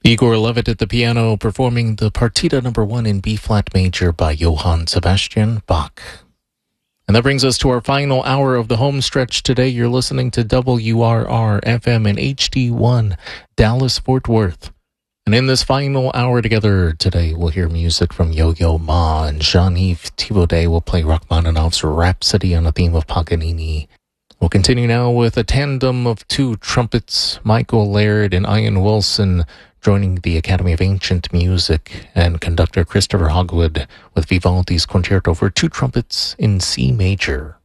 Igor Levit at the piano performing the Partita No. 1 in B-flat major by Johann Sebastian Bach. And that brings us to our final hour of the home stretch today. You're listening to WRR FM and HD1 Dallas-Fort Worth. And in this final hour together today, we'll hear music from Yo-Yo Ma, and Jean-Yves Thibaudet will play Rachmaninoff's Rhapsody on the theme of Paganini. We'll continue now with a tandem of two trumpets, Michael Laird and Ian Wilson, joining the Academy of Ancient Music, and conductor Christopher Hogwood with Vivaldi's Concerto for two trumpets in C major.